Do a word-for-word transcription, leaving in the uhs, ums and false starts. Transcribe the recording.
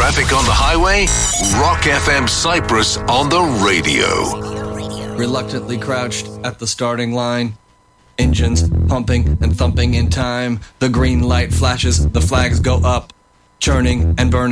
Traffic on the highway? Rock F M Cyprus on the radio. Reluctantly crouched at the starting line. Engines pumping and thumping in time. The green light flashes, the flags go up. Churning and burning.